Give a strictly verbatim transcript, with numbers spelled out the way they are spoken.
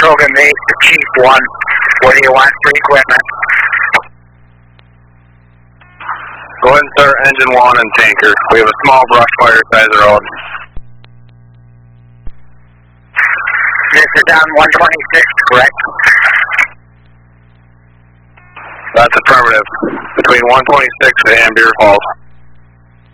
Logan Mace to Chief one. What do you want for equipment? Go ahead and start engine one and tanker. We have a small brush fire side of the road. This is on one twenty-six, correct? That's affirmative. Between one twenty-six and Beer Falls.